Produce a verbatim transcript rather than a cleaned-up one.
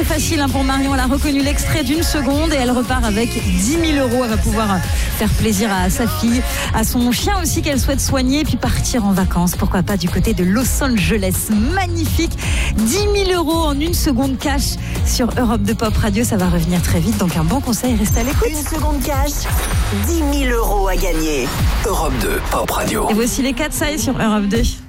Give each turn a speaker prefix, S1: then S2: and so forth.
S1: très facile hein, pour Marion. Elle a reconnu l'extrait d'une seconde et elle repart avec dix mille euros. Elle va pouvoir faire plaisir à sa fille, à son chien aussi qu'elle souhaite soigner, puis partir en vacances. Pourquoi pas du côté de Los Angeles. Magnifique. dix mille euros en une seconde cash sur Europe deux Pop Radio. Ça va revenir très vite. Donc un bon conseil, reste à l'écoute.
S2: Une seconde cash, dix mille euros à gagner.
S3: Europe deux Pop Radio.
S1: Et voici les quatre sailles sur Europe deux.